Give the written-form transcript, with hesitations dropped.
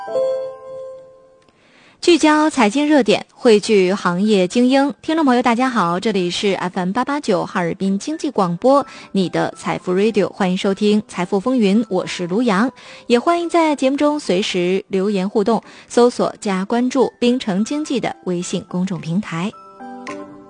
聚焦财经热点，汇聚行业精英。听众朋友大家好，这里是 FM889 哈尔滨经济广播，你的财富 Radio， 欢迎收听财富风云，我是卢阳，也欢迎在节目中随时留言互动，搜索加关注冰城经济的微信公众平台。